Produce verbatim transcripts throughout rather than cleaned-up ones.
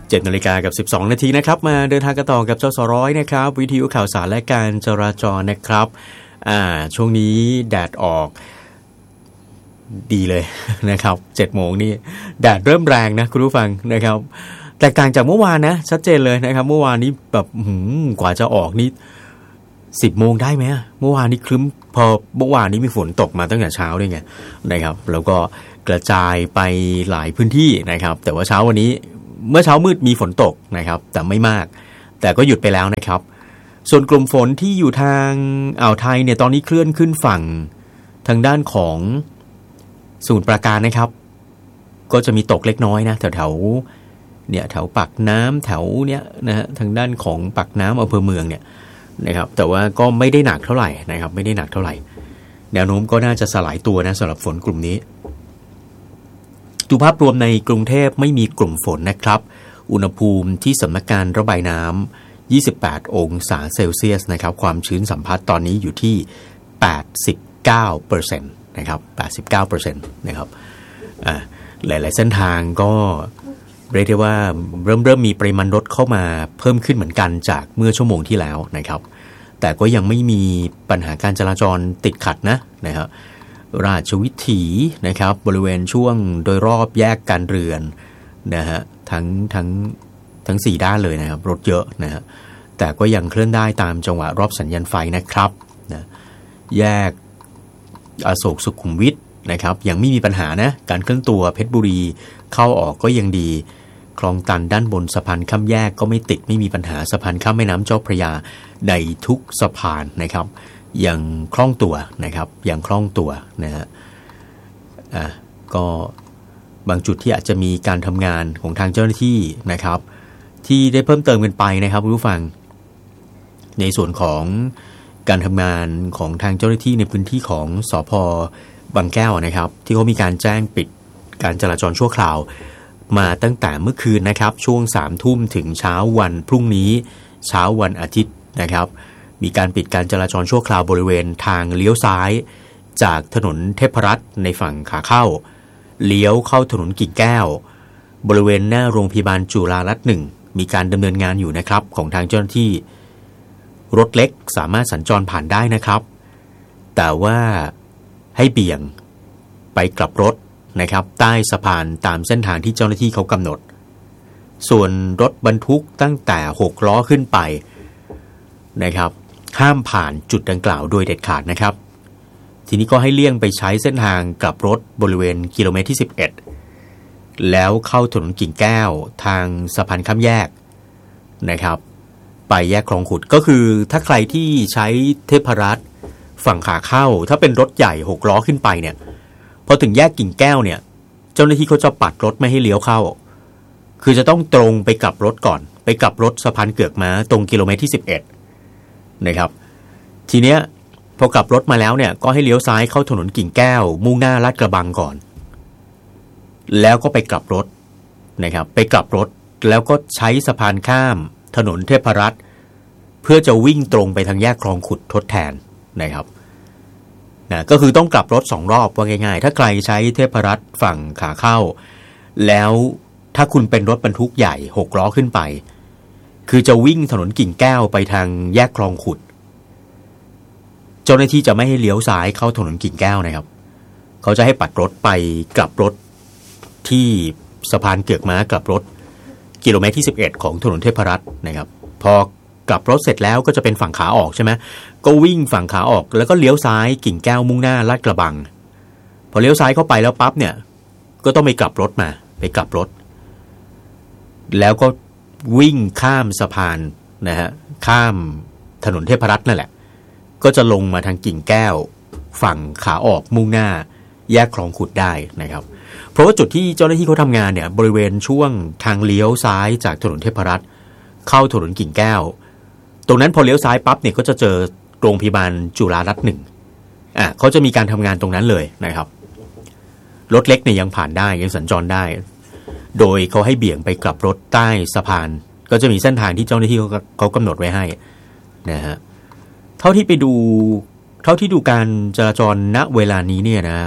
เจ็ดนาฬิกากับสิบสองนาทีนะครับมาเดินทางกันต่อกับจสร้อยนะครับวิทยุข่าวสารและการจราจรนะครับอ่าช่วงนี้แดดออกดีเลยนะครับ เจ็ดโมงนี่แดดเริ่มแรงนะคุณผู้ฟังนะครับแตกต่างจากเมื่อวานนะชัดเจนเลยนะครับเมื่อวานนี้แบบหืมกว่าจะออกนี่สิบโมงได้ไหมเมื่อวานนี้ครึ้มพอเมื่อวานนี้มีฝนตกมาตั้งแต่เช้าด้วยไงนะครับแล้วก็กระจายไปหลายพื้นที่นะครับแต่ว่าเช้าวันนี้เมื่อเช้ามืดมีฝนตกนะครับแต่ไม่มากแต่ก็หยุดไปแล้วนะครับส่วนกลุ่มฝนที่อยู่ทางอ่าวไทยเนี่ยตอนนี้เคลื่อนขึ้นฝั่งทางด้านของสมุทรปราการนะครับก็จะมีตกเล็กน้อยนะแถวๆเนี่ยแถวปากน้ำแถวเนี้ยนะฮะทางด้านของปากน้ำอำเภอเมืองเนี่ยนะครับแต่ว่าก็ไม่ได้หนักเท่าไหร่นะครับไม่ได้หนักเท่าไหร่แนวโน้มก็น่าจะสลายตัวนะสำหรับฝนกลุ่มนี้ดูภาพรวมในกรุงเทพไม่มีกลุ่มฝนนะครับอุณหภูมิที่สำนักงานระบายน้ำยี่สิบแปดองศาเซลเซียสนะครับความชื้นสัมพัทธ์ตอนนี้อยู่ที่ แปดสิบเก้าเปอร์เซ็นต์ นะครับ แปดสิบเก้าเปอร์เซ็นต์ นะครับอ่าหลายๆเส้นทางก็เรียกได้ว่าเริ่มเริ่มมีปริมาณรถเข้ามาเพิ่มขึ้นเหมือนกันจากเมื่อชั่วโมงที่แล้วนะครับแต่ก็ยังไม่มีปัญหาการจราจรติดขัดนะนะครับราชวิถีนะครับบริเวณช่วงโดยรอบแยกการเรือนนะฮะทั้งทั้งทั้งสี่ด้านเลยนะครับรถเยอะนะฮะแต่ก็ยังเคลื่อนได้ตามจังหวะรอบสัญญาณไฟนะครับนะแยกอโศกสุขุมวิทนะครับยังไม่มีปัญหานะการเคลื่อนตัวเพชรบุรีเข้าออกก็ยังดีคลองตันด้านบนสะพานข้ามแยกก็ไม่ติดไม่มีปัญหาสะพานข้ามแม่น้ำเจ้าพระยาในทุกสะพานนะครับยังคล่องตัวนะครับยังคล่องตัวนะฮะอ่ะก็บางจุดที่อาจจะมีการทำงานของทางเจ้าหน้าที่นะครับที่ได้เพิ่มเติมกันไปนะครับคุณผู้ฟังในส่วนของการทำงานของทางเจ้าหน้าที่ในพื้นที่ของสภ.บางแก้วนะครับที่เขามีการแจ้งปิดการจราจรชั่วคราวมาตั้งแต่เมื่อคืนนะครับช่วงสามทุ่มถึงเช้าวันพรุ่งนี้เช้าวันอาทิตย์นะครับมีการปิดการจราจรชั่วคราวบริเวณทางเลี้ยวซ้ายจากถนนเทพรัตน์ในฝั่งขาเข้าเลี้ยวเข้าถนนกิ่งแก้วบริเวณหน้าโรงพยาบาลจุฬารัตน์หนึ่งมีการดำเนินงานอยู่นะครับของทางเจ้าหน้าที่รถเล็กสามารถสัญจรผ่านได้นะครับแต่ว่าให้เบี่ยงไปกลับรถนะครับใต้สะพานตามเส้นทางที่เจ้าหน้าที่เขากำหนดส่วนรถบรรทุกตั้งแต่หกล้อขึ้นไปนะครับห้ามผ่านจุดดังกล่าวโดยเด็ดขาดนะครับทีนี้ก็ให้เลี่ยงไปใช้เส้นทางกลับรถบริเวณกิโลเมตรที่สิบเอ็ดแล้วเข้าถนนกิ่งแก้วทางสะพานข้ามแยกนะครับไปแยกคลองขุดก็คือถ้าใครที่ใช้เทพรัตน์ฝั่งขาเข้าถ้าเป็นรถใหญ่หกล้อขึ้นไปเนี่ยพอถึงแยกกิ่งแก้วเนี่ยเจ้าหน้าที่เขาจะปัดรถไม่ให้เลี้ยวเข้าคือจะต้องตรงไปกลับรถก่อนไปกลับรถสะพานเกือกม้าตรงกิโลเมตรที่สิบเอ็ดนะครับทีเนี้ยพอกลับรถมาแล้วเนี่ยก็ให้เลี้ยวซ้ายเข้าถนนกิ่งแก้วมุ่งหน้าลาดกระบังก่อนแล้วก็ไปกลับรถนะครับไปกลับรถแล้วก็ใช้สะพานข้ามถนนเทพรัตน์เพื่อจะวิ่งตรงไปทางแยกคลองขุดทดแทนนะครับนะก็คือต้องกลับรถสองรอบว่าง่ายๆถ้าใครใช้เทพรัตน์ฝั่งขาเข้าแล้วถ้าคุณเป็นรถบรรทุกใหญ่หกล้อขึ้นไปคือจะวิ่งถนนกิ่งแก้วไปทางแยกคลองขุดเจ้าหน้าที่จะไม่ให้เลี้ยวซ้ายเข้าถนนกิ่งแก้วนะครับเขาจะให้ปัดรถไปกลับรถที่สะพานเกือกม้ากลับรถกิโลเมตรที่สิบเอ็ดของถนนเทพรัตน์นะครับพอกลับรถเสร็จแล้วก็จะเป็นฝั่งขาออกใช่ไหมก็วิ่งฝั่งขาออกแล้วก็เลี้ยวซ้ายกิ่งแก้วมุ่งหน้าลาดกระบังพอเลี้ยวซ้ายเข้าไปแล้วปั๊บเนี่ยก็ต้องไปกลับรถมาไปกลับรถแล้วก็วิ่งข้ามสะพานนะฮะข้ามถนนเทพรัตน์นั่นแหละก็จะลงมาทางกิ่งแก้วฝั่งขาออกมุ่งหน้าแยกคลองขุดได้นะครับเพราะว่าจุดที่เจ้าหน้าที่เขาทำงานเนี่ยบริเวณช่วงทางเลี้ยวซ้ายจากถนนเทพรัตน์เข้าถนนกิ่งแก้วตรงนั้นพอเลี้ยวซ้ายปั๊บเนี่ยก็จะเจอโรงพยาบาลจุฬารัตน์หนึ่งอ่ะเขาจะมีการทำงานตรงนั้นเลยนะครับรถเล็กเนี่ยยังผ่านได้ยังสัญจรได้โดยเขาให้เบี่ยงไปกลับรถใต้สะพานก็จะมีเส้นทางที่เจ้าหน้าที่เขาเขากำหนดไว้ให้นะฮะเท่าที่ไปดูเท่าที่ดูการจราจรณเวลานี้เนี่ยนะ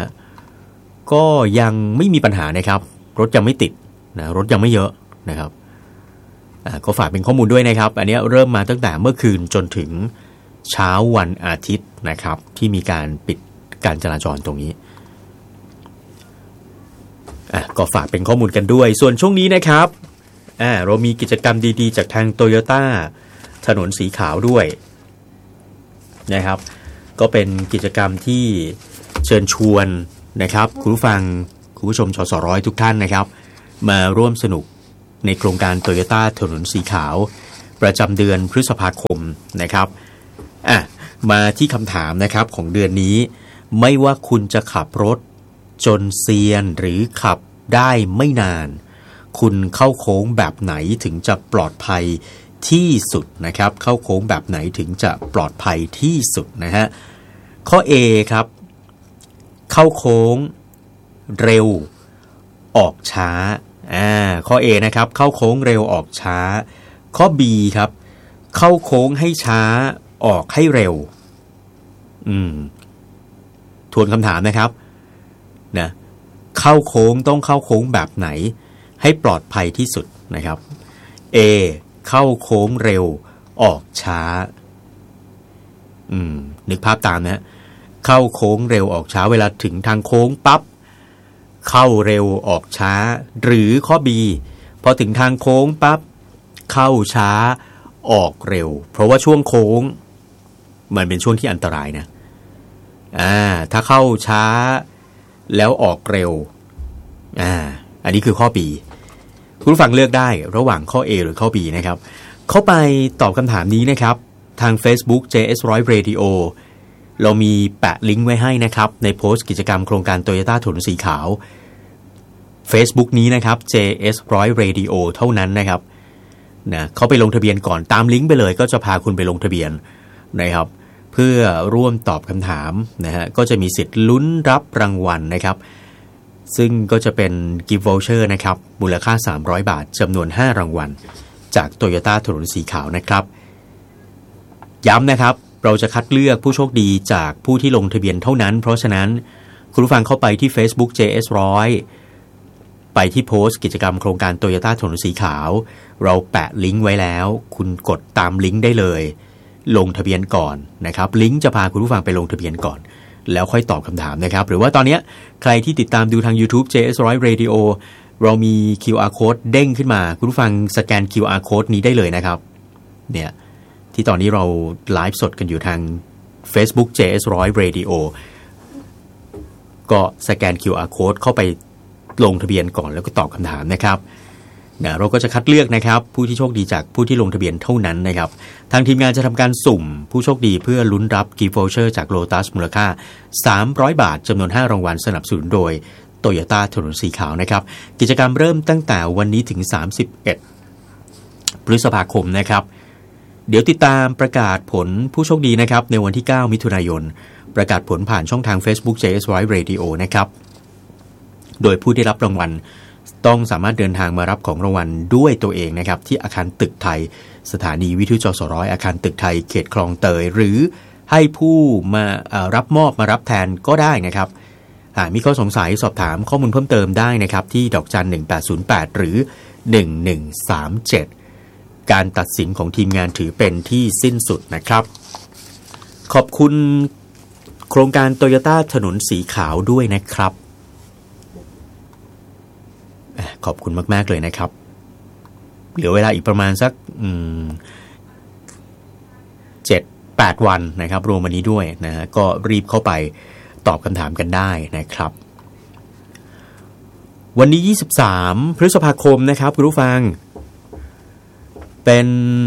ก็ยังไม่มีปัญหานะครับรถยังไม่ติดนะรถยังไม่เยอะนะครับก็ฝากเป็นข้อมูลด้วยนะครับอันนี้เริ่มมาตั้งแต่เมื่อคืนจนถึงเช้าวันอาทิตย์นะครับที่มีการปิดการจราจรตรงนี้อ่ะก็ฝากเป็นข้อมูลกันด้วยส่วนช่วงนี้นะครับอ่าเรามีกิจกรรมดีๆจากทาง Toyota ถนนสีขาวด้วยนะครับก็เป็นกิจกรรมที่เชิญชวนนะครับคุณผู้ฟังคุณผู้ชมชสร้อยทุกท่านนะครับมาร่วมสนุกในโครงการ Toyota ถนนสีขาวประจำเดือนพฤษภาคมนะครับอ่ะมาที่คำถามนะครับของเดือนนี้ไม่ว่าคุณจะขับรถจนเซียนหรือขับได้ไม่นานคุณเข้าโค้งแบบไหนถึงจะปลอดภัยที่สุดนะครับเข้าโค้งแบบไหนถึงจะปลอดภัยที่สุดนะฮะข้อ A ครับเข้าโค้งเร็วออกช้าอ่าข้อ A นะครับเข้าโค้งเร็วออกช้าข้อ B ครับเข้าโค้งให้ช้าออกให้เร็วอืมทวนคำถามนะครับนะเข้าโค้งต้องเข้าโค้งแบบไหนให้ปลอดภัยที่สุดนะครับ A เข้าโค้งเร็วออกช้าอืมนึกภาพตามนะเข้าโค้งเร็วออกช้าเวลาถึงทางโค้งปั๊บเข้าเร็วออกช้าหรือข้อ B พอถึงทางโค้งปั๊บเข้าช้าออกเร็วเพราะว่าช่วงโค้งมันเป็นช่วงที่อันตรายนะอ่าถ้าเข้าช้าแล้วออกเร็วอ่าอันนี้คือข้อ B คุณผู้ฟังเลือกได้ระหว่างข้อ A หรือข้อ B นะครับเข้าไปตอบคำถามนี้นะครับทาง Facebook เจ เอส หนึ่งร้อย Radio เรามีแปะลิงก์ไว้ให้นะครับในโพสต์กิจกรรมโครงการ Toyota ถนนสีขาว Facebook นี้นะครับ เจ เอส หนึ่งร้อย Radio เท่านั้นนะครับนะเข้าไปลงทะเบียนก่อนตามลิงก์ไปเลยก็จะพาคุณไปลงทะเบียนนะครับเพื่อร่วมตอบคำถามนะฮะก็จะมีสิทธิ์ลุ้นรับรางวัลนะครับซึ่งก็จะเป็น Gift Voucher นะครับมูลค่าสามร้อยบาทจำนวนห้ารางวัลจาก Toyota ถนนสีขาวนะครับย้ำนะครับเราจะคัดเลือกผู้โชคดีจากผู้ที่ลงทะเบียนเท่านั้นเพราะฉะนั้นคุณผู้ฟังเข้าไปที่ Facebook เจ เอส หนึ่งร้อยไปที่โพสต์กิจกรรมโครงการ Toyota ถนนสีขาวเราแปะลิงก์ไว้แล้วคุณกดตามลิงก์ได้เลยลงทะเบียนก่อนนะครับลิงก์จะพาคุณผู้ฟังไปลงทะเบียนก่อนแล้วค่อยตอบคำถามนะครับหรือว่าตอนนี้ใครที่ติดตามดูทาง YouTube เจ เอส หนึ่งร้อย Radio เรามี คิว อาร์ Code เด้งขึ้นมาคุณผู้ฟังสแกน คิว อาร์ Code นี้ได้เลยนะครับเนี่ยที่ตอนนี้เราไลฟ์สดกันอยู่ทาง Facebook เจ เอส หนึ่งร้อย Radio ก็สแกน คิว อาร์ Code เข้าไปลงทะเบียนก่อนแล้วก็ตอบคำถามนะครับนะเราก็จะคัดเลือกนะครับผู้ที่โชคดีจากผู้ที่ลงทะเบียนเท่านั้นนะครับทางทีมงานจะทำการสุ่มผู้โชคดีเพื่อลุ้นรับ Gift Voucher จาก Lotus มูลค่าสามร้อยบาทจำนวนห้ารางวัลสนับสนุนโดย Toyota ถนนสีขาวนะครับกิจกรรมเริ่มตั้งแต่วันนี้ถึงสามสิบเอ็ดพฤษภาคมนะครับเดี๋ยวติดตามประกาศผลผู้โชคดีนะครับในวันที่เก้ามิถุนายนประกาศผลผ่านช่องทาง Facebook เจ เอส หนึ่งร้อย Radio นะครับโดยผู้ได้รับรางวัลต้องสามารถเดินทางมารับของรางวัลด้วยตัวเองนะครับที่อาคารตึกไทยสถานีวิทยุจสร้อยอาคารตึกไทยเขตคลองเตยหรือให้ผู้มารับมอบมารับแทนก็ได้นะครับหากมีข้อสงสัยสอบถามข้อมูลเพิ่มเติมได้นะครับที่ดอกจันหนึ่งแปดศูนย์แปดหรือหนึ่งหนึ่งสามเจ็ดการตัดสินของทีมงานถือเป็นที่สิ้นสุดนะครับขอบคุณโครงการ Toyota ถนนสีขาวด้วยนะครับขอบคุณมากๆเลยนะครับเหลือเวลาอีกประมาณสักเจ็ดแปดวันนะครับรวมวันนี้ด้วยนะฮะก็รีบเข้าไปตอบคำถามกันได้นะครับวันนี้ยี่สิบสามพฤษภาคมนะครับคุณผู้ฟังเป็น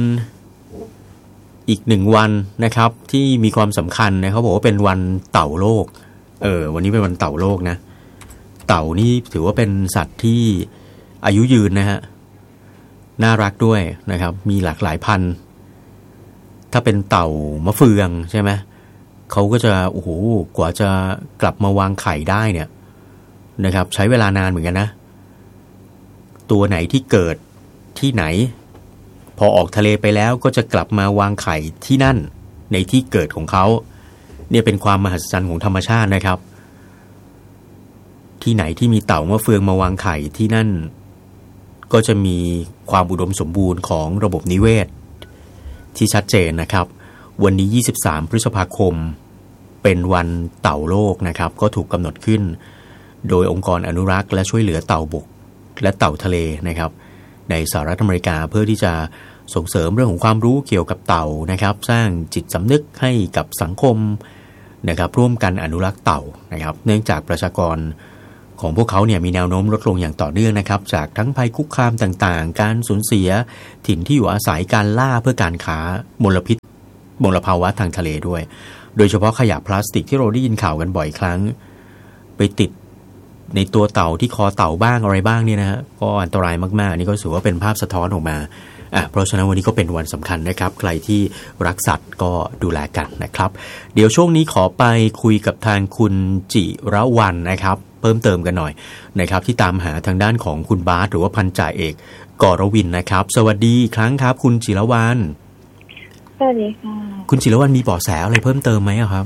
อีกหนึ่งวันนะครับที่มีความสำคัญนะเขาบอกว่าเป็นวันเต่าโลกเออวันนี้เป็นวันเต่าโลกนะเต่านี่ถือว่าเป็นสัตว์ที่อายุยืนนะฮะน่ารักด้วยนะครับมีหลากหลายพันธุ์ถ้าเป็นเต่ามะเฟืองใช่ไหมเขาก็จะโอ้โหกว่าจะกลับมาวางไข่ได้เนี่ยนะครับใช้เวลานานเหมือนกันนะตัวไหนที่เกิดที่ไหนพอออกทะเลไปแล้วก็จะกลับมาวางไข่ที่นั่นในที่เกิดของเขาเนี่ยเป็นความมหัศจรรย์ของธรรมชาตินะครับที่ไหนที่มีเต่ามะเฟืองมาวางไข่ที่นั่นก็จะมีความอุดมสมบูรณ์ของระบบนิเวศที่ชัดเจนนะครับวันนี้ยี่สิบสามพฤษภาคมเป็นวันเต่าโลกนะครับก็ถูกกำหนดขึ้นโดยองค์กรอนุรักษ์และช่วยเหลือเต่าบกและเต่าทะเลนะครับในสหรัฐอเมริกาเพื่อที่จะส่งเสริมเรื่องของความรู้เกี่ยวกับเต่านะครับสร้างจิตสำนึกให้กับสังคมนะครับร่วมกันอนุรักษ์เต่านะครับเนื่องจากประชากรของพวกเขาเนี่ยมีแนวโน้มลดลงอย่างต่อเนื่องนะครับจากทั้งภัยคุกคามต่างๆการสูญเสียถิ่นที่อยู่อาศัยการล่าเพื่อการค้ามลพิษมลภาวะทางทะเลด้วยโดยเฉพาะขยะพลาสติกที่เราได้ยินข่าวกันบ่อยครั้งไปติดในตัวเต่าที่คอเต่าบ้างอะไรบ้างเนี่ยนะฮะก็อันตรายมากๆนี่ก็ถือว่าเป็นภาพสะท้อนออกมาอ่ะเพราะฉะนั้นวันนี้ก็เป็นวันสำคัญนะครับใครที่รักสัตว์ก็ดูแลกันนะครับเดี๋ยวช่วงนี้ขอไปคุยกับทางคุณจิรวรรณนะครับเพิ่มเติมกันหน่อยนะครับที่ตามหาทางด้านของคุณบาสหรือว่าพันจ่าเอกกรวินนะครับสวัสดีอีกครั้งครับคุณจิรวรรณสวัสดีค่ะคุณจิรวรรณมีเบาะแสอะไรเพิ่มเติมไหมครับ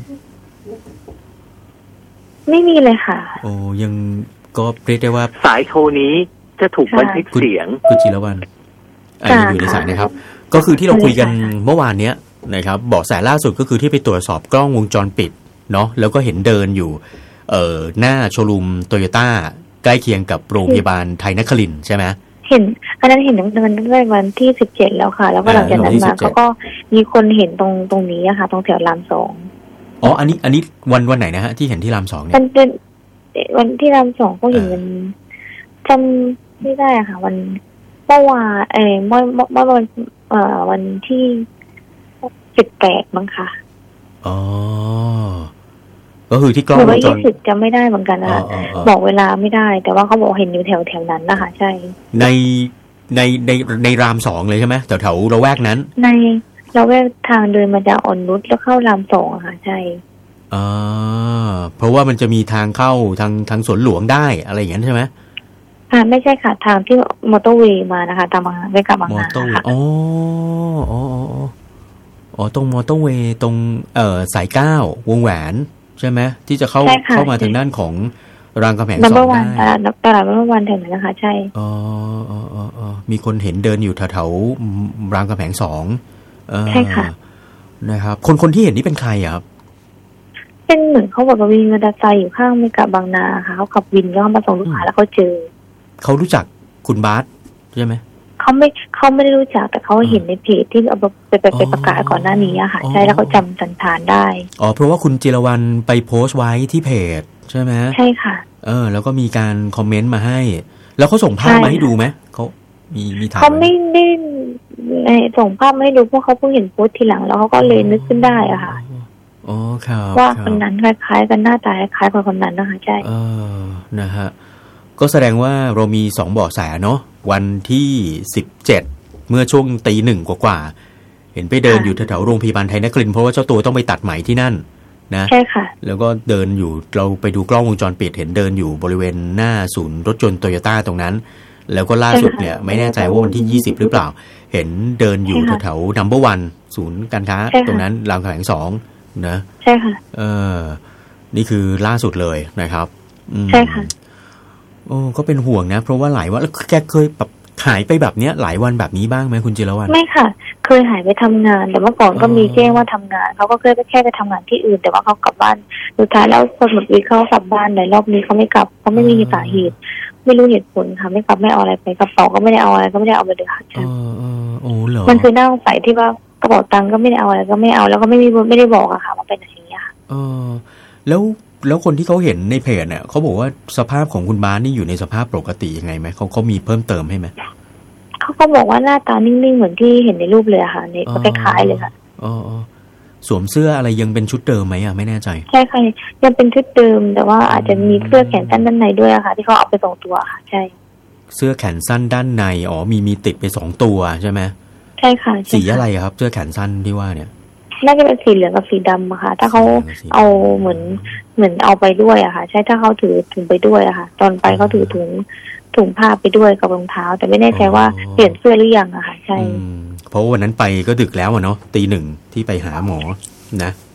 ไม่มีเลยค่ะโอ้ยังก็เรียกได้ว่าสายโทรนี้จะถูกบันทึกเสียงคุณจิรวรรณอยู่ในสายนะครับก็คือที่เราคุยกันเมื่อวานเนี้ยนะครับเบาะแสล่าสุดก็คือที่ไปตรวจสอบกล้องวงจรปิดเนาะแล้วก็เห็นเดินอยู่เอ่อหน้าโชว์รูมโตโยต้าใกล้เคียงกับโรงพยาบาลไทยนครินทร์ใช่ไหมเห็นอันนั้นเห็นมันตั้งแต่วันที่สิบเจ็ดแล้วค่ะแล้วก็หลังจากนั้นมาเขาก็มีคนเห็นตรงตรงนี้อะค่ะตรงแถวรามสองอ๋ออันนี้อันนี้วันวันไหนนะฮะที่เห็นที่รามสองเนี่ยมันเป็นวันที่รามสองก็เห็นมันจำไม่ได้ค่ะวันเมื่อวานเอ่อเมื่อเมื่อวันเอ่อวันที่สิบแปดมั้งค่ะอ๋อก็คือที่กล้องวงจรปิดจะไม่ได้เหมือนกันนะคะบอกเวลาไม่ได้แต่ว่าเขาบอกเห็นอยู่แถวแถวนั้นนะคะใช่ในในในในรามสองเลยใช่ไหมแถวแถวละแวกนั้นในละแวกทางเดินมาจากอ่อนนุชแล้วเข้ารามสองอะค่ะใช่อ่าเพราะว่ามันจะมีทางเข้าทางทางสวนหลวงได้อะไรอย่างนั้นใช่ไหมอ่าไม่ใช่ค่ะทางที่มอเตอร์เวย์มานะคะตามมาไปกับบางนาค่ะอ๋ออ๋ออ๋อตรงมอเตอร์เวย์ตรงเอ่อสายเก้าวงแหวนใช่ไหมที่จะเข้าเข้ามาทางด้านของรามคำแหงสองได้ตลาดนัดวันแถวนั้นนะคะใช่อ๋ออ๋ออ๋อมีคนเห็นเดินอยู่แถวๆรามคำแหงสองใช่ค่ะนะครับคนคนที่เห็นนี่เป็นใครครับเป็นเหมือนเขาบอกว่าวินมอเตอร์ไซค์อยู่ข้างเมกะบางนาค่ะเขาขับวินแล้วมาส่งลูกค้าแล้วเขาเจอเขารู้จักคุณบาสใช่ไหมเขาไม่เขาไม่ได้รู้จักแต่เขาเห็นในเพจที่เอาไปไปไปประกาศก่อนหน้านี้อะค่ะใช่แล้วเขาจำสันฐานได้อ๋อเพราะว่าคุณจิรวรรณไปโพสต์ไว้ที่เพจใช่ไหมใช่ค่ะเออแล้วก็มีการคอมเมนต์มาให้แล้วเขาส่งภาพมาให้ดูไหมเขามีมีถ่ายเขาไม่ได้ส่งภาพมาให้ดูเพราะเขาเพิ่งเห็นโพสต์ทีหลังแล้วเขาก็เลยนึกขึ้นได้อะค่ะอ๋อครับว่าคนนั้นคล้ายๆกันหน้าตาคล้ายกับคนนั้นนะคะใช่เออนะฮะก็แสดงว่าเรามีสองเบาะแสเนาะวันที่สิบเจ็ดเมื่อช่วงตีหนึ่งกว่าๆเห็นไปเดินอยู่แถวๆโรงพยาบาลไทยนครินทร์เพราะว่าเจ้าตัวต้องไปตัดไหมที่นั่นนะใช่ค่ะแล้วก็เดินอยู่เราไปดูกล้องวงจรปิดเห็นเดินอยู่บริเวณหน้าศูนย์รถยนต์โตโยต้าตรงนั้นแล้วก็ล่าสุดเนี่ยไม่แน่ใจว่าวันที่ยี่สิบหรือเปล่าเห็นเดินอยู่แถวๆ Number วันศูนย์การค้าตรงนั้นรามคำแหงสองนะใช่ค่ะเออนี่คือล่าสุดเลยนะครับใช่ค่ะโอ้ก็เป็นห่วงนะเพราะว่าหลายวันแล้วแกเคยแบบหายไปแบบเนี้ยหลายวันแบบนี้บ้างไหมคุณจิรวรรณไม่ค่ะเคยหายไปทำงานแต่เมื่อก่อนก็มีแจ้งว่าทำงานเขาก็เคยแค่ไปทำงานที่อื่นแต่ว่าเขากลับบ้านสุดท้ายแล้วพอหมดวีคเขากลับบ้านในรอบนี้เขาไม่กลับเขาไม่มีสาเหตุไม่รู้เหตุผลค่ะไม่กลับไม่เอาอะไรไปกระเป๋าก็ไม่ได้เอาอะไรก็ไม่ได้เอาไปเลยค่ะเออเออโอ้เหรอมันคือน่าสงสัยที่ว่ากระเป๋าตังค์ก็ไม่ได้เอาอะไรก็ไม่เอาแล้วก็ไม่มีไม่ได้บอกอะค่ะว่าไปไหนอย่างเงี้ยเออแล้วแล้วคนที่เขาเห็นในเพจเนี่ยเขาบอกว่าสภาพของคุณบาสนี่อยู่ในสภาพปกติยังไงไหมเขาเขามีเพิ่มเติมให้ไหมเขาก็บอกว่าหน้าตานิ่งๆเหมือนที่เห็นในรูปเลยค่ะเนี่ยก็คล้ายๆเลยค่ะอ๋อสวมเสื้ออะไรยังเป็นชุดเดิมไหมอ่ะไม่แน่ใจใช่ค่ะยังเป็นชุดเดิมแต่ว่าอาจจะมีเสื้อแขนสั้นด้านในด้วยค่ะที่เขาเอาไปสองตัวค่ะใช่เสื้อแขนสั้นด้านในอ๋อมีมีติดไปสองตัวใช่ไหมใช่ค่ะสีอะไรครับเสื้อแขนสั้นที่ว่าเนี่ยน่าจะเป็นสีเหลืองกับสีดำอะค่ะถ้าเขาเอาเหมือนเหมือนเอาไปด้วยอะค่ะใช่ถ้าเขาถือถุงไปด้วยอะค่ะตอนไปเขาถือถุงถุงผ้าไปด้วยกับรองเท้าแต่ไม่แน่ใจว่าเปลี่ยนเสื้อหรือยังอะค่ะใช่เพราะวันนั้นไปก็ดึกแล้วอะเนาะตีหนึ่งที่ไปหาหมอนะ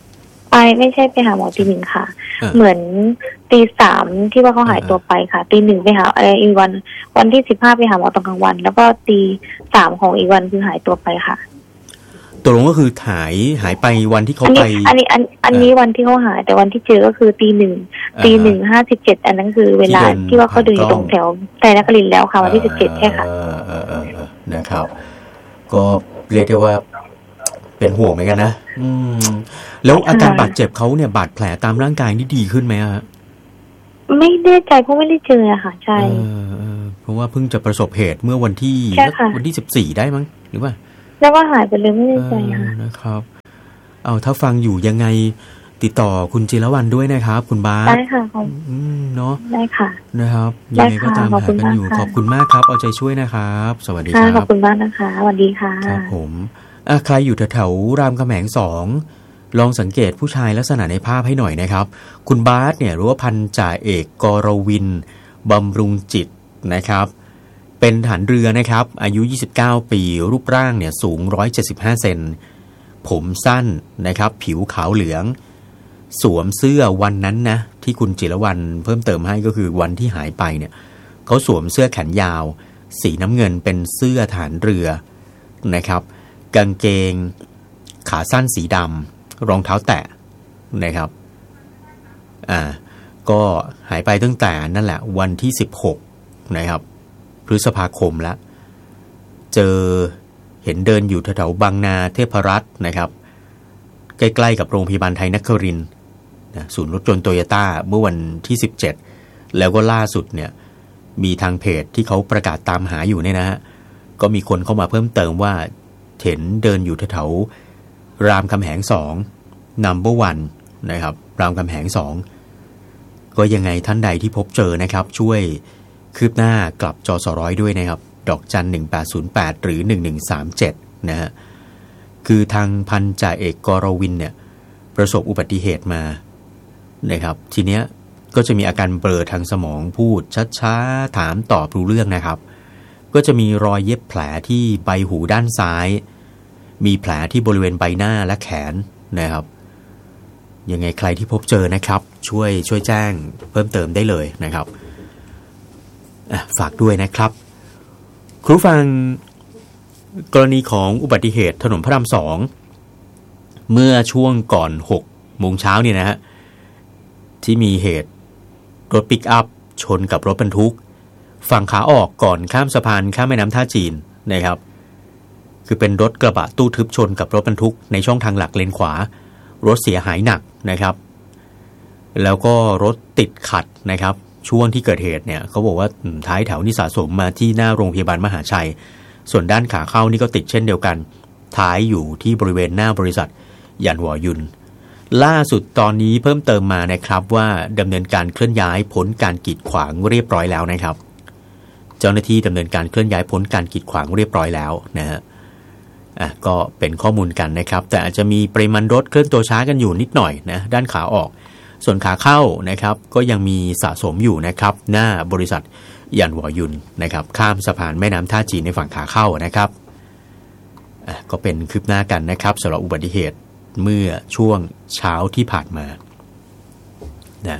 ไปไม่ใช่ไปหาหมอตีหนึ่งค่ะเออเหมือนตีสามที่ว่าเขาหายตัวไปค่ะตีหนึ่งไปหาเอออีกวันวันที่สิบห้าไปหาหมอตอนกลางวัน แล้วก็ตีสามของอีกวันคือหายตัวไปค่ะตกลงก็คือหายหายไปวันที่เขาอันไปนี้อันนี้อันอันนี้วันที่เขาหายแต่วันที่เจอก็คือตีหนึ่งอ่าตีหนึ่งห้าสิบเจ็ดอันนั้นคือเวลาที่เดินที่ว่าเขาเดินอยู่ผ่านกล้ตองรงแถวไตรนครินทร์แล้วค่ะวันที่สิบเจ็ดใช่ค่ะเออเออเออเออนะครับ ก็เรียกได้ว่าเป็นห่วงเหมือนกันนะอืมแล้วอาการค่ะบาดเจ็บเขาเนี่ยบาดแผลตามร่างกายนี่ดีขึ้นไหมฮะไม่แน่ใจเพราะไม่ได้เจออะค่ะใช่เออเออเพราะว่าเพิ่งจะประสบเหตุเมื่อวันที่ใช่ค่ะวันที่สิบสี่ได้มั้งหรือว่าแล้วก็หายไปเลยไม่แน่ใจค่ะเออนะครับ เอาถ้าฟังอยู่ยังไงติดต่อคุณจิรวรรณด้วยนะครับ คุณบาสได้ค่ะขอบอืมเนาะได้ค่ะนะครับได้ยังไงก็ค่ะตามขอบหาคุณกันอยู่มากค่ะขอบคุณมากครับ เอาใจช่วยนะครับ สวัสดีคค่ะรับขอบคุณมากนะคะสวัสดีค่ะครับผมอ่ะใครอยู่แถวๆรามคำแหงสองลองสังเกตผู้ชายลักษณะในภาพให้หน่อยนะครับ คุณบาสเนี่ยหรือว่าพันจ่าเอกกรวินบำรุงจิตนะครับ เป็นทหารเรือนะครับ อายุยี่สิบเก้าปีรูปร่างเนี่ยสูงหนึ่งร้อยเจ็ดสิบห้าเซนผมสั้นนะครับ ผิวขาวเหลือง สวมเสื้อวันนั้นนะที่คุณจิรวรรณเพิ่มเติมให้ก็คือวันที่หายไปเนี่ยเขาสวมเสื้อแขนยาว สีน้ำเงินเป็นเสื้อทหารเรือนะครับ กางเกงขาสั้นสีดำรองเท้าแตะนะครับอ่าก็หายไปตั้งแต่นั่นแหละวันที่สิบหกนะครับพฤษภาคมแล้วเจอเห็นเดินอยู่แถวๆบางนาเทพรัตน์นะครับใกล้ๆกับโรงพยาบาลไทยนครินทร์นะศูนย์รถยนต์โตโยต้าเมื่อวันที่สิบเจ็ดแล้วก็ล่าสุดเนี่ยมีทางเพจที่เขาประกาศตามหาอยู่เนี่ยนะฮะก็มีคนเข้ามาเพิ่มเติมว่าเห็นเดินอยู่แถวๆรามคำแหงสองนัมเบอร์วันนะครับรามคำแหงสองก็ยังไงท่านใดที่พบเจอนะครับช่วยคืบหน้ากลับจสร้อยด้วยนะครับดอกจันหนึ่งแปดศูนย์แปดหรือหนึ่งหนึ่งสามเจ็ดนะฮะคือทางพันจ่าเอกกรวินเนี่ยประสบอุบัติเหตุมานะครับทีเนี้ยก็จะมีอาการเบลอทางสมองพูดช้าๆถามตอบรู้เรื่องนะครับก็จะมีรอยเย็บแผลที่ใบหูด้านซ้ายมีแผลที่บริเวณใบหน้าและแขนนะครับยังไงใครที่พบเจอนะครับช่วยช่วยแจ้งเพิ่มเติมได้เลยนะครับฝากด้วยนะครับครูฟังกรณีของอุบัติเหตุถนนพระรามสองเมื่อช่วงก่อนหกโมงเช้าเนี่ยนะฮะที่มีเหตุรถปิกอัพชนกับรถบรรทุกฝั่งขาออกก่อนข้ามสะพานข้ามแม่น้ำท่าจีนนะครับคือเป็นรถกระบะตู้ทึบชนกับรถบรรทุกในช่องทางหลักเลนขวารถเสียหายหนักนะครับแล้วก็รถติดขัดนะครับช่วงที่เกิดเหตุเนี่ยเขาบอกว่าท้ายแถวนี่สะสมมาที่หน้าโรงพยาบาลมหาชัยส่วนด้านขาเข้านี่ก็ติดเช่นเดียวกันท้ายอยู่ที่บริเวณหน้าบริษัทยันวอยุนล่าสุดตอนนี้เพิ่มเติมมานะครับว่าดำเนินการเคลื่อนย้ายพ้นการกีดขวางเรียบร้อยแล้วนะครับเจ้าหน้าที่ดำเนินการเคลื่อนย้ายพ้นการกีดขวางเรียบร้อยแล้วนะฮะอ่ะก็เป็นข้อมูลกันนะครับแต่อาจจะมีปริมาณรถเคลื่อนตัวช้ากันอยู่นิดหน่อยนะด้านขาออกส่วนขาเข้านะครับก็ยังมีสะสมอยู่นะครับหน้าบริษัทยันวอยุนนะครับข้ามสะพานแม่น้ำท่าจีนในฝั่งขาเข้านะครับอ่ะก็เป็นคืบหน้ากันนะครับสำหรับอุบัติเหตุเมื่อช่วงเช้าที่ผ่านมานะ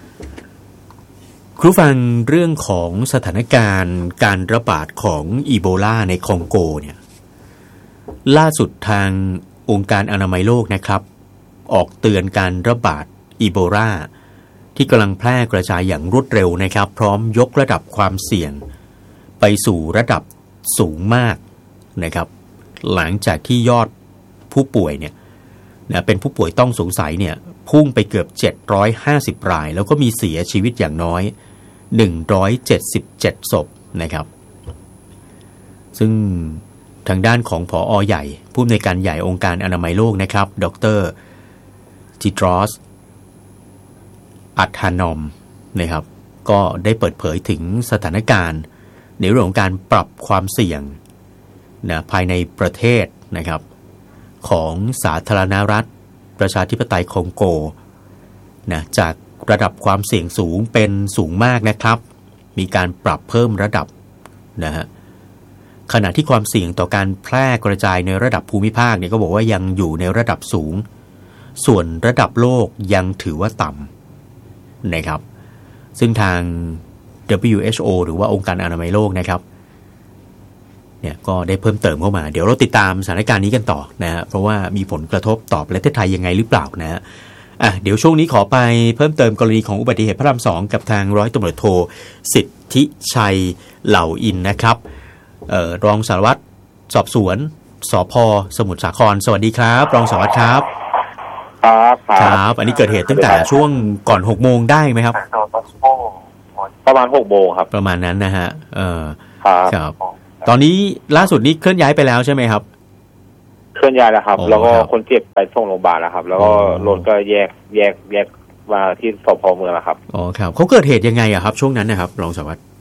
ครูฟังเรื่องของสถานการณ์การระบาดของอีโบลาในคองโกเนี่ยล่าสุดทางองค์การอนามัยโลกนะครับออกเตือนการระบาดอีโบลาที่กำลังแพร่กระจายอย่างรวดเร็วนะครับพร้อมยกระดับความเสี่ยงไปสู่ระดับสูงมากนะครับหลังจากที่ยอดผู้ป่วยเนี่ยนะเป็นผู้ป่วยต้องสงสัยเนี่ยพุ่งไปเกือบเจ็ดร้อยห้าสิบรายแล้วก็มีเสียชีวิตอย่างน้อยหนึ่งร้อยเจ็ดสิบเจ็ดศพนะครับซึ่งทางด้านของผอ.ใหญ่ผู้อำนวยการใหญ่องค์การอนามัยโลกนะครับดร.จิตรอสอัฏฐานอมนะครับก็ได้เปิดเผยถึงสถานการณ์ในเรื่องของการปรับความเสี่ยงนะภายในประเทศนะครับของสาธารณรัฐประชาธิปไตยคองโกนะจากระดับความเสี่ยงสูงเป็นสูงมากนะครับมีการปรับเพิ่มระดับนะฮะขณะที่ความเสี่ยงต่อการแพร่กระจายในระดับภูมิภาคเนี่ยก็บอกว่ายังอยู่ในระดับสูงส่วนระดับโลกยังถือว่าต่ำนะครับซึ่งทาง ดับเบิลยู เอช โอ หรือว่าองค์การอนามัยโลกนะครับเนี่ยก็ได้เพิ่มเติมเข้ามาเดี๋ยวเราติดตามสถานการณ์นี้กันต่อนะฮะเพราะว่ามีผลกระทบต่อประเทศไทยยังไงหรือเปล่านะฮะอ่ะเดี๋ยวช่วงนี้ขอไปเพิ่มเติมกรณีของอุบัติเหตุพระรามสองกับทางร้อยตำรวจโทสิทธิชัยเหล่าอินนะครับเอ่อรองสารวัตรสอบสวนสภ.สมุทรสาครสวัสดีครับรองสารวัตรครับครับครับอันนี้เกิดเหตุตั้งแต่ช่วงก่อนหกโมงได้ไหมครับประมาณหกโมงครับประมาณนั้นนะฮะเออครับตอนนี้ล่าสุดนี้เคลื่อนย้ายไปแล้วใช่ไหมครับเคลื่อนย้ายแล้วครับแล้วก็คนเจ็บไปส่งโรงพยาบาลแล้วครับแล้วก็รถก็แยกแยกแยกมาที่สพ.เมืองแล้วครับอ๋อครับเขาเกิดเหตุยังไงอะครับช่วงนั้นนะครับรองสารวัตร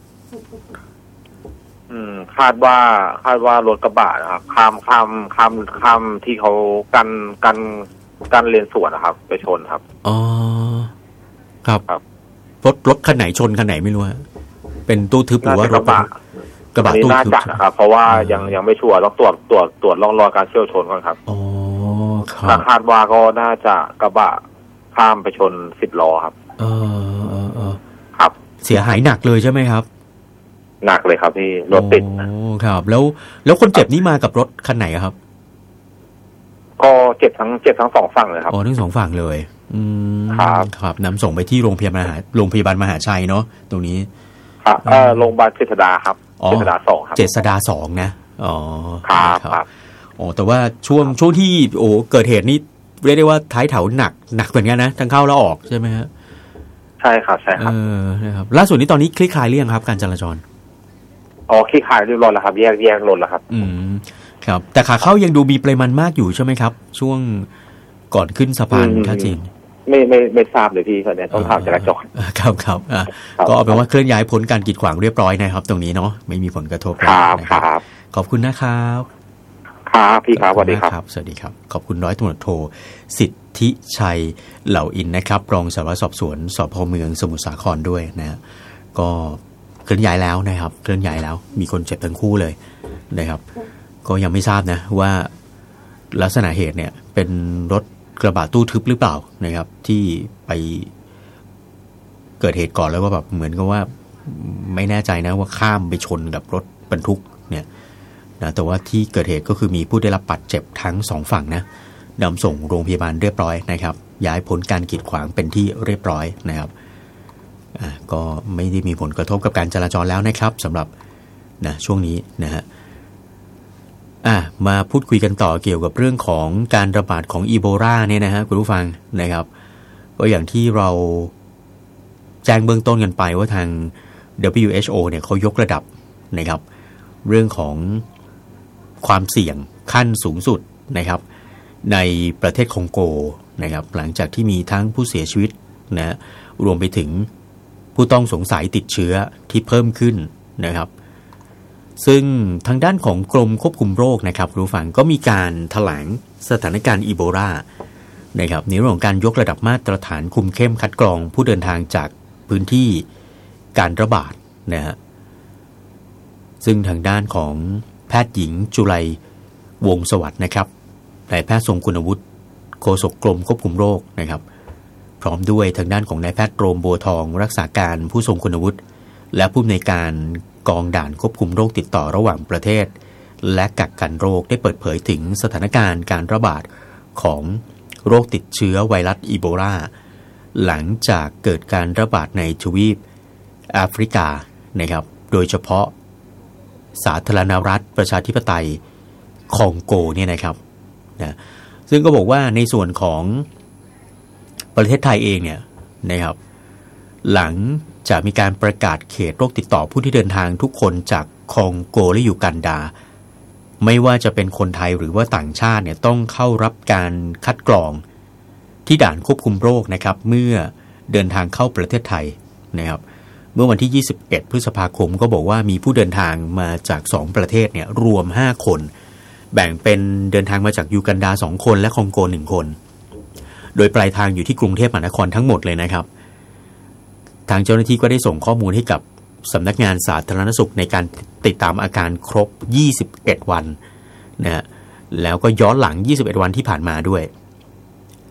อืมคาดว่าคาดว่ารถกระบะนะครับข้ามข้ามข้ามข้ามที่เขากันกันกันเลนสวนนะครับไปชนครับอ๋อครับครับรถรถคันไหนชนคันไหนไม่รู้ฮะเป็นตู้ทึบหรือว่ารถกระบะกระบะตู้ทึบนะครับเพราะว่ายังยังไม่ชัวร์ต้องตรวจตรวจตรวจร่องรอยการเฉี่ยวชนก่อนครับอ๋อครับคาดว่าก็น่าจะกระบะข้ามไปชนสิบล้อครับเออเออเออครับเสียหายหนักเลยใช่ไหมครับหนักเลยครับพี่รถติดโอ้ครับแล้วแล้วคนเจ็บนี่มากับรถคันไหนครับก็เจ็บทั้งเจ็บทั้งสองฝั่งเลยครับอ๋อทั้งสองฝั่งเลยอืมครับครับนำส่งไปที่โรงพยาบาลโรงพยาบาลมหาชัยเนาะตรงนี้ครับเออโรงพยาบาลเจษฎาครับเจษฎาสองครับเจษฎาสองนะอ๋อครับครับโอ้แต่ว่าช่วงช่วงที่โอ้เกิดเหตุนี้เรียกได้ว่าท้ายแถวหนักหนักเหมือนกันนะทั้งเข้าแล้วออกใช่ไหมฮะใช่ครับใช่ครับเออนะครับล่าสุดนี้ตอนนี้คลี่คลายเรื่องครับการจราจรอ๋อคลี่คลายเรียบร้อยแล้วครับแยกแยกรถแล้วครับอืมครับแต่ขาเข้ายังดูมีปริมาณมากอยู่ใช่ไหมครับช่วงก่อนขึ้นสะพานท่าจีนไม่ไม่ไม่ทราบเลยพี่คนนี้ต้องถามจราจรครับครับอ่าก็เอาเป็นว่าเคลื่อนย้ายพ้นการกีดขวางเรียบร้อยนะครับตรงนี้เนาะไม่มีผลกระทบครับครับขอบคุณนะครับครับพี่ครับสวัสดีครับสวัสดีครับขอบคุณร้อยตำรวจโทสิทธิชัยเหล่าอินนะครับรองสารวัตรสอบสวนสพ.เมืองสมุทรสาครด้วยนะก็เคลื่อนย้ายแล้วนะครับเคลื่อนย้ายแล้วมีคนเจ็บทั้งคู่เลยนะครับก็ยังไม่ทราบนะว่าลักษณะเหตุเนี่ยเป็นรถกระบะตู้ทึบหรือเปล่านะครับที่ไปเกิดเหตุก่อนแล้วก็แบบเหมือนกับว่าไม่แน่ใจนะว่าข้ามไปชนกับรถบรรทุกเนี่ยนะแต่ว่าที่เกิดเหตุก็คือมีผู้ได้รับบาดเจ็บทั้งสองฝั่งนะนำส่งโรงพยาบาลเรียบร้อยนะครับย้ายพ้นการกีดขวางเป็นที่เรียบร้อยนะครับอ่าก็ไม่ได้มีผลกระทบกับการจราจรแล้วนะครับสำหรับนะช่วงนี้นะฮะอ่ะมาพูดคุยกันต่อเกี่ยวกับเรื่องของการระบาดของอีโบลาเนี่ยนะฮะคุณผู้ฟังนะครับก็อย่างที่เราแจ้งเบื้องต้นกันไปว่าทาง ดับเบิลยู เอช โอ เนี่ยเขายกระดับนะครับเรื่องของความเสี่ยงขั้นสูงสุดนะครับในประเทศคองโกนะครับหลังจากที่มีทั้งผู้เสียชีวิตนะรวมไปถึงผู้ต้องสงสัยติดเชื้อที่เพิ่มขึ้นนะครับซึ่งทางด้านของกรมควบคุมโรคนะครับคุณผู้ฟังก็มีการแถลงสถานการณ์อีโบลานะครับในเรื่องของการยกระดับมาตรฐานคุมเข้มคัดกรองผู้เดินทางจากพื้นที่การระบาดนะฮะซึ่งทางด้านของแพทย์หญิงจุไลวงศ์สวัสดิ์นะครับนายแพทย์ทรงคุณวุฒิโฆษกกรมควบคุมโรคนะครับพร้อมด้วยทางด้านของนายแพทย์โรมบัวทองรักษาการผู้ทรงคุณวุฒิและผู้อำนวยการกองด่านควบคุมโรคติดต่อระหว่างประเทศและกักกันโรคได้เปิดเผยถึงสถานการณ์การระบาดของโรคติดเชื้อไวรัสอีโบลาหลังจากเกิดการระบาดในทวีปแอฟริกานะครับโดยเฉพาะสาธารณรัฐประชาธิปไตยคองโกเนี่ยนะครับนะซึ่งก็บอกว่าในส่วนของประเทศไทยเองเนี่ยนะครับหลังจะมีการประกาศเขตโรคติดต่อผู้ที่เดินทางทุกคนจากคองโกและยูกันดาไม่ว่าจะเป็นคนไทยหรือว่าต่างชาติเนี่ยต้องเข้ารับการคัดกรองที่ด่านควบคุมโรคนะครับเมื่อเดินทางเข้าประเทศไทยนะครับเมื่อวันที่ยี่สิบเอ็ดพฤษภาคมก็บอกว่ามีผู้เดินทางมาจากสองประเทศเนี่ยรวมห้าคนแบ่งเป็นเดินทางมาจากยูกันดาสองคนและคองโกหนึ่งคนโดยปลายทางอยู่ที่กรุงเทพมหานครทั้งหมดเลยนะครับทางเจ้าหน้าที่ก็ได้ส่งข้อมูลให้กับสำนักงานสาธารณสุขในการติดตามอาการครบยี่สิบเอ็ดวันนะฮะแล้วก็ย้อนหลังยี่สิบเอ็ดวันที่ผ่านมาด้วย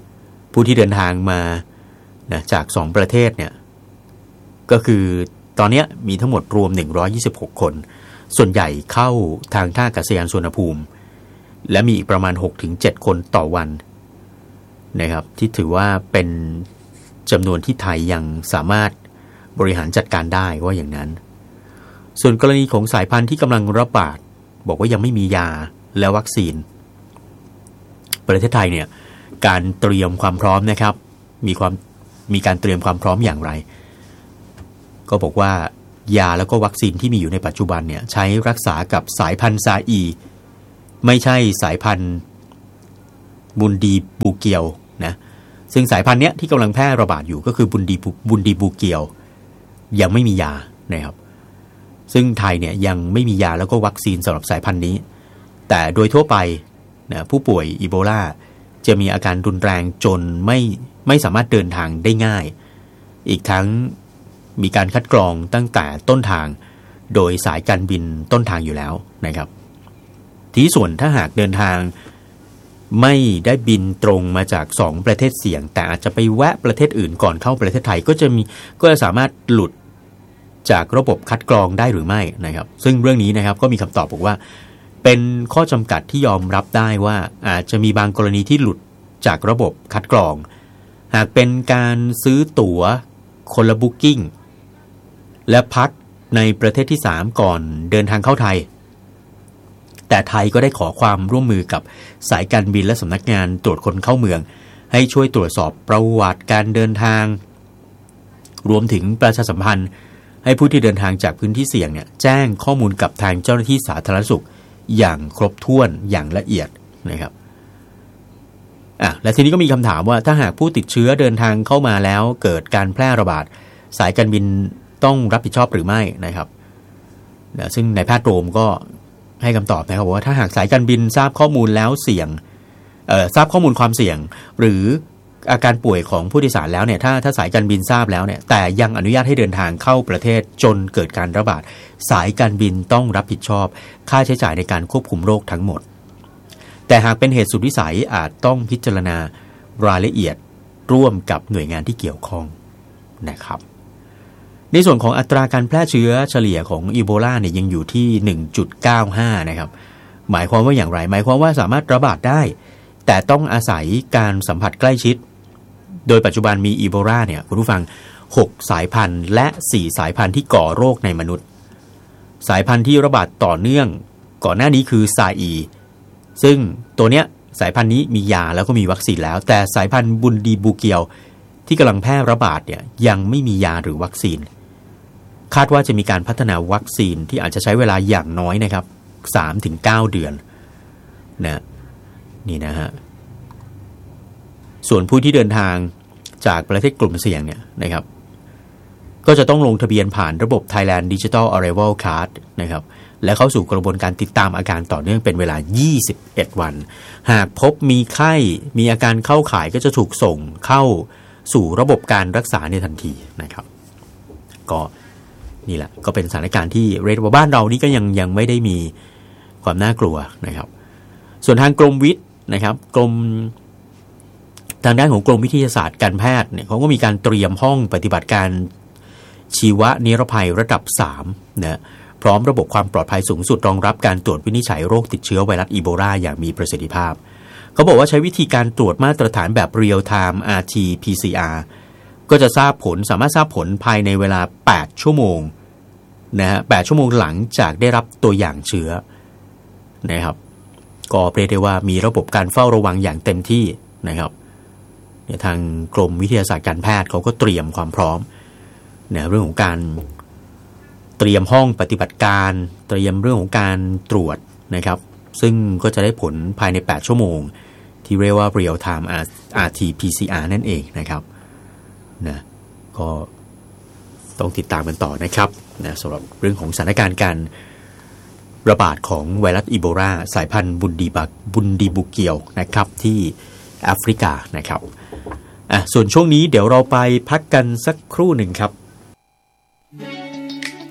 ผู้ที่เดินทางมานะจากสองประเทศเนี่ยก็คือตอนนี้มีทั้งหมดรวมหนึ่งร้อยยี่สิบหกคนส่วนใหญ่เข้าทางท่าอากาศยานสุวรรณภูมิและมีอีกประมาณ หกถึงเจ็ด คนต่อวันนะครับที่ถือว่าเป็นจำนวนที่ไทยยังสามารถบริหารจัดการได้ว่าอย่างนั้นส่วนกรณีของสายพันธุ์ที่กำลังระบาดบอกว่ายังไม่มียาและวัคซีนประเทศไทยเนี่ยการเตรียมความพร้อมนะครับมีความมีการเตรียมความพร้อมอย่างไรก็บอกว่ายาแล้วก็วัคซีนที่มีอยู่ในปัจจุบันเนี่ยใช้รักษากับสายพันธุ์ซาอีไม่ใช่สายพันธุ์บุนดีบูเกียวนะซึ่งสายพันธุ์เนี้ยที่กำลังแพร่ระบาดอยู่ก็คือบุนดีบุนดีบูเกียวยังไม่มียานะครับซึ่งไทยเนี่ยยังไม่มียาแล้วก็วัคซีนสำหรับสายพันธุ์นี้แต่โดยทั่วไปนะผู้ป่วยอีโบลาจะมีอาการรุนแรงจนไม่ไม่สามารถเดินทางได้ง่ายอีกทั้งมีการคัดกรองตั้งแต่ต้นทางโดยสายการบินต้นทางอยู่แล้วนะครับที่ส่วนถ้าหากเดินทางไม่ได้บินตรงมาจากสองประเทศเสี่ยงแต่อาจจะไปแวะประเทศอื่นก่อนเข้าประเทศไทยก็จะมีก็จะสามารถหลุดจากระบบคัดกรองได้หรือไม่นะครับซึ่งเรื่องนี้นะครับก็มีคำตอบบอกว่าเป็นข้อจำกัดที่ยอมรับได้ว่าอาจจะมีบางกรณีที่หลุดจากระบบคัดกรองหากเป็นการซื้อตั๋วคนละบุ๊กกิ้งและพักในประเทศที่สามก่อนเดินทางเข้าไทยแต่ไทยก็ได้ขอความร่วมมือกับสายการบินและสำนักงานตรวจคนเข้าเมืองให้ช่วยตรวจสอบประวัติการเดินทางรวมถึงประชาสัมพันธ์ให้ผู้ที่เดินทางจากพื้นที่เสี่ยงเนี่ยแจ้งข้อมูลกับทางเจ้าหน้าที่สาธารณสุขอย่างครบถ้วนอย่างละเอียดนะครับอ่ะและทีนี้ก็มีคำถามว่าถ้าหากผู้ติดเชื้อเดินทางเข้ามาแล้วเกิดการแพร่ระบาดสายการบินต้องรับผิดชอบหรือไม่นะครับนะซึ่งนายแพทย์โรมก็ให้คำตอบนะครับว่าถ้าหากสายการบินทราบข้อมูลแล้วเสี่ยงเอ่อทราบข้อมูลความเสี่ยงหรืออาการป่วยของผู้โดยสารแล้วเนี่ยถ้าถ้าสายการบินทราบแล้วเนี่ยแต่ยังอนุญาตให้เดินทางเข้าประเทศจนเกิดการระบาดสายการบินต้องรับผิดชอบค่าใช้จ่ายในการควบคุมโรคทั้งหมดแต่หากเป็นเหตุสุดวิสัยอาจต้องพิจารณารายละเอียดร่วมกับหน่วยงานที่เกี่ยวข้องนะครับในส่วนของอัตราการแพร่เชื้อเฉลี่ยของอีโบลาเนี่ยยังอยู่ที่ หนึ่งจุดเก้าห้า นะครับหมายความว่าอย่างไรหมายความว่าสามารถระบาดได้แต่ต้องอาศัยการสัมผัสใกล้ชิดโดยปัจจุบันมีอีโบลาเนี่ยคุณผู้ฟังหกสายพันธุ์และสี่สายพันธุ์ที่ก่อโรคในมนุษย์สายพันธุ์ที่ระบาดต่อเนื่องก่อนหน้านี้คือซาอีซึ่งตัวเนี้ยสายพันธุ์นี้มียาแล้วก็มีวัคซีนแล้วแต่สายพันธุ์บุนดีบูเกียวที่กำลังแพร่ระบาดเนี่ยยังไม่มียาหรือวัคซีนคาดว่าจะมีการพัฒนาวัคซีนที่อาจจะใช้เวลาอย่างน้อยนะครับ สามถึงเก้า เดือนนะนี่นะฮะส่วนผู้ที่เดินทางจากประเทศกลุ่มเสี่ยงเนี่ยนะครับก็จะต้องลงทะเบียนผ่านระบบ Thailand Digital Arrival Card นะครับและเข้าสู่กระบวนการติดตามอาการต่อเนื่องเป็นเวลายี่สิบเอ็ดวันหากพบมีไข้มีอาการเข้าข่ายก็จะถูกส่งเข้าสู่ระบบการรักษาในทันทีนะครับก็นี่แหละก็เป็นสถานการณ์ที่เรียกว่าบ้านเรานี่ก็ยังยังไม่ได้มีความน่ากลัวนะครับส่วนทางกรมวิทย์นะครับกรมทางด้านของกรมวิทยาศาสตร์การแพทย์เนี่ยเขาก็มีการเตรียมห้องปฏิบัติการชีวนิรภัยระดับสามนะพร้อมระบบความปลอดภัยสูงสุดรองรับการตรวจวินิจฉัยโรคติดเชื้อไวรัสอีโบลาอย่างมีประสิทธิภาพเขาบอกว่าใช้วิธีการตรวจมาตรฐานแบบ Real Time อาร์ ที พี ซี อาร์ ก็จะทราบผลสามารถทราบผลภายในเวลาแปดชั่วโมงนะฮะแปดชั่วโมงหลังจากได้รับตัวอย่างเชื้อนะครับก็เรียกได้ว่ามีระบบการเฝ้าระวังอย่างเต็มที่นะครับเนี่ยทางกรมวิทยาศาสตร์การแพทย์เขาก็เตรียมความพร้อมเนี่ยเรื่องของการเตรียมห้องปฏิบัติการเตรียมเรื่องของการตรวจนะครับซึ่งก็จะได้ผลภายในแปดชั่วโมงที่เรียกว่า Real Time อาร์ ที พี ซี อาร์ นั่นเองนะครับนะก็ต้องติดตามกันต่อนะครับนะสำหรับเรื่องของสถานการณ์การระบาดของไวรัสอีโบลาสายพันธุ์บุนดีบักบุนดีบูเกียวนะครับที่แอฟริกานะครับอ่ะส่วนช่วงนี้เดี๋ยวเราไปพักกันสักครู่หนึ่งครับ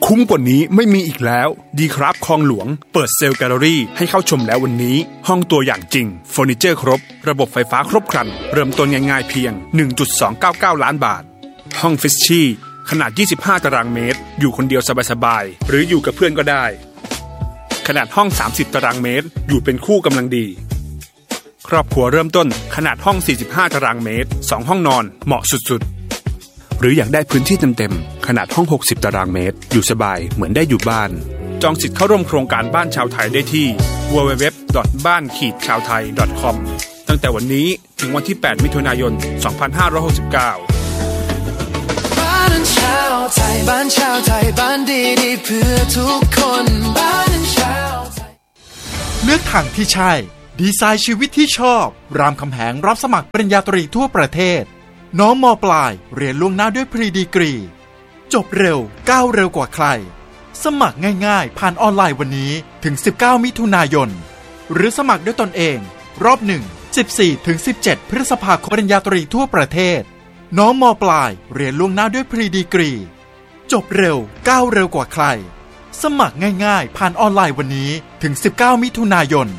คุ้มกว่านี้ไม่มีอีกแล้วดีครับคลองหลวงเปิดเซลล์แกลเลอรี่ให้เข้าชมแล้ววันนี้ห้องตัวอย่างจริงเฟอร์นิเจอร์ครบระบบไฟฟ้าครบครันเริ่มต้นง่ายๆเพียง หนึ่งจุดสองเก้าเก้า ล้านบาทห้องฟิชชี่ขนาดยี่สิบห้าตารางเมตรอยู่คนเดียวสบายๆหรืออยู่กับเพื่อนก็ได้ขนาดห้องสามสิบตารางเมตรอยู่เป็นคู่กำลังดีครอบครัวเริ่มต้นขนาดห้องสี่สิบห้าตารางเมตรสองห้องนอนเหมาะสุดๆหรืออยากได้พื้นที่เต็มๆขนาดห้องหกสิบตารางเมตรอยู่สบายเหมือนได้อยู่บ้านจองสิทธิ์เข้าร่วมโครงการบ้านชาวไทยได้ที่ ดับเบิลยู ดับเบิลยู ดับเบิลยู ดอท บ้าน ชาวไทย ดอท คอม ตั้งแต่วันนี้ถึงวันที่แปดมิถุนายนสองพันห้าร้อยหกสิบเก้าบ้านชาวไทยบ้านชาวไทยบ้านดีๆเพื่อทุกคนบ้านชาวไทยเลือกทางที่ใช่ดีไซน์ชีวิตที่ชอบรามคำแหงรับสมัครปริญญาตรีทั่วประเทศน้องม.ปลายเรียนล่วงหน้าด้วยพรีดีกรีจบเร็วก้าวเร็วกว่าใครสมัครง่ายๆผ่านออนไลน์วันนี้ถึงสิบเก้ามิถุนายนหรือสมัครด้วยตนเองรอบหนึ่ง สิบสี่ถึงสิบเจ็ด พฤษภาคมปริญญาตรีทั่วประเทศน้องม.ปลายเรียนล่วงหน้าด้วยพรีดีกรีจบเร็วก้าวเร็วกว่าใครสมัครง่ายๆผ่านออนไลน์วันนี้ถึงสิบเก้ามิถุนายน